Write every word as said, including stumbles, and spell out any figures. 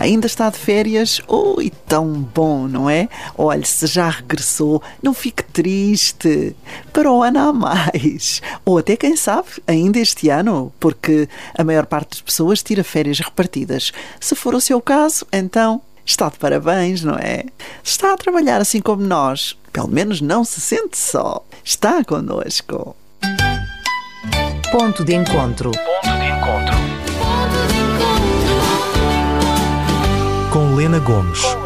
Ainda está de férias? Ui, tão bom, não é? Olhe, se já regressou, não fique triste. Para o ano há mais. Ou até, quem sabe, ainda este ano, porque a maior parte das pessoas tira férias repartidas. Se for o seu caso, então está de parabéns, não é? Se está a trabalhar assim como nós, pelo menos não se sente só. Está connosco. Ponto de encontro. Ponto de encontro. Com Lena Gomes.